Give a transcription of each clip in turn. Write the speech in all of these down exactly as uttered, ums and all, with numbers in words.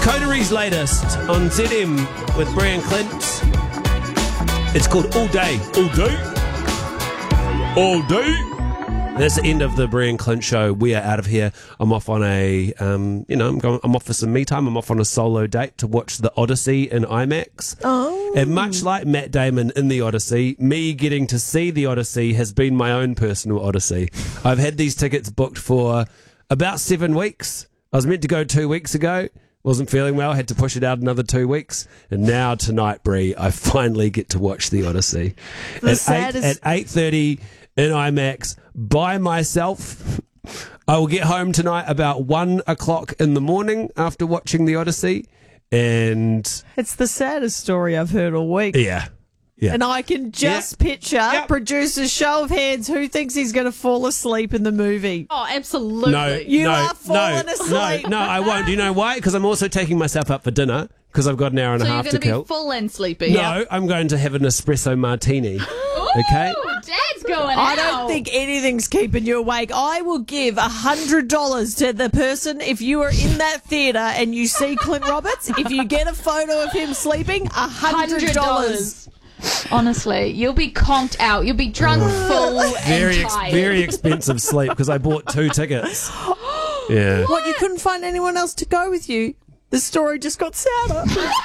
Coteries' latest on Z M with Brian Clint. It's called All Day. All Day? All Day? That's the end of the Brian Clint show. We are out of here. I'm off on a, um, you know, I'm going. I'm off for some me time. I'm off on a solo date to watch The Odyssey in IMAX. Oh. And much like Matt Damon in The Odyssey, me getting to see The Odyssey has been my own personal odyssey. I've had these tickets booked for about seven weeks. I was meant to go two weeks ago. Wasn't feeling well. Had to push it out another two weeks. And now tonight, Brie, I finally get to watch The Odyssey The at saddest- eight at eight thirty in IMAX by myself. I will get home tonight about one o'clock in the morning after watching The Odyssey, and It's the saddest story I've heard all week. yeah, yeah. And I can just Yeah. picture Yep. producers, show of hands, who thinks he's going to fall asleep in the movie? Oh, absolutely. No, You no, are falling no, asleep. No, no, I won't. Do you know why? Because I'm also taking myself up for dinner because I've got an hour and So a you're half going to to be kill. full and sleepy. No, I'm going to have an espresso martini. Okay. Ooh, Dad's going I out. don't think anything's keeping you awake. I will give a hundred dollars to the person if you are in that theatre and you see Clint Roberts. If you get a photo of him sleeping, a hundred dollars. Honestly, you'll be conked out. You'll be drunk, full, Very, and ex- tired. very expensive sleep because I bought two tickets. Yeah. What? You couldn't find anyone else to go with you? The story just got sadder.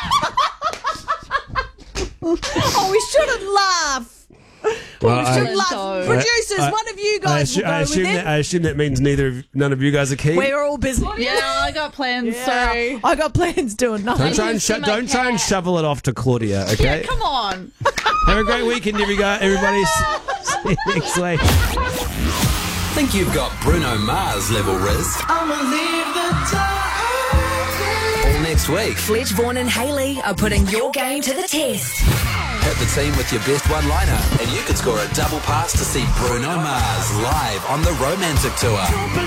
Oh, we shouldn't laugh. Well, We I- shouldn't laugh. so. Producers, I- one of you I, guys assu- will go I assume with that, him. I assume that means neither of none of you guys are keen. We're all busy. Yeah, I got plans. Yeah. Sorry. I got plans doing Don't nothing. try and you see sho- my don't try and cat? shovel it off to Claudia. Yeah, Okay. come on. Have a great weekend, everybody. Everybody. See you next week. Think you've got Bruno Mars level riz? All next week. Fletch, Vaughan and Hayley are putting your game to the test. Hit the team with your best one-liner, and you could score a double pass to see Bruno Mars live on the Romantic Tour.